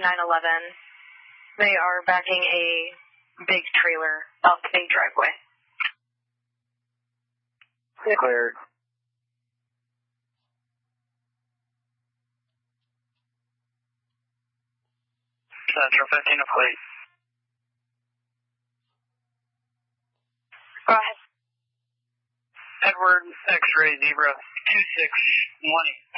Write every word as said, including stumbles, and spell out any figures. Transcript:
nine eleven. They are backing a big trailer up a driveway. Clear. Central fifteen to plate. Go ahead. Edward, X-ray, zebra, two six one eight.